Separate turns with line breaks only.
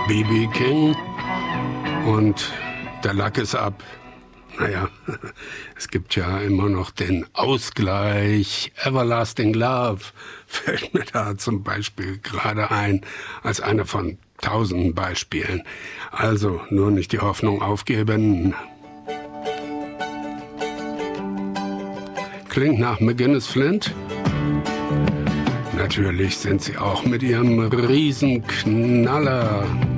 B.B. King und der Lack ist ab. Naja, es gibt ja immer noch den Ausgleich. Everlasting Love fällt mir da zum Beispiel gerade ein, als einer von tausenden Beispielen. Also nur nicht die Hoffnung aufgeben. Klingt nach McGuinness Flint. Natürlich sind sie auch mit ihrem Riesenknaller